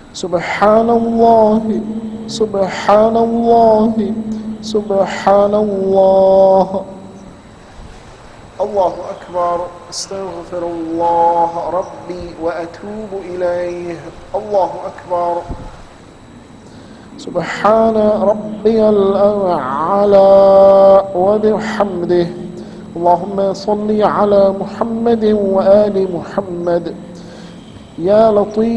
سبحان الله سبحان الله سبحان الله. الله أكبر. استغفر الله ربي وأتوب إليه. الله أكبر. سبحان ربي الأعلى وبحمده. اللهم صل على محمد وآل محمد. يا لطيف